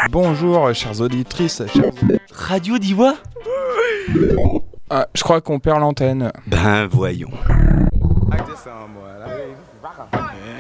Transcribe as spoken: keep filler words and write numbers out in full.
Bonjour, chères auditrices, chers auditeurs. Radio d'Iwa. Ah, je crois qu'on perd l'antenne. Ben voyons.